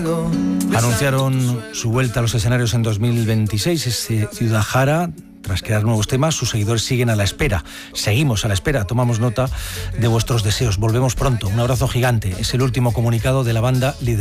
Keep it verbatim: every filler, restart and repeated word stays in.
Anunciaron su vuelta a los escenarios en dos mil veintiséis, es Ciudad Jara. Tras crear nuevos temas, sus seguidores siguen a la espera. Seguimos a la espera, tomamos nota de vuestros deseos. Volvemos pronto. Un abrazo gigante. Es el último comunicado de la banda liderada